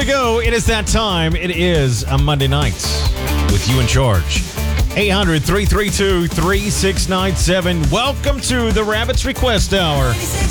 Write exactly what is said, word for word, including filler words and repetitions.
we go. It is that time. It is a Monday night with you in charge. eight hundred, three three two, three six nine seven. Welcome to the Rabbit's Request Hour.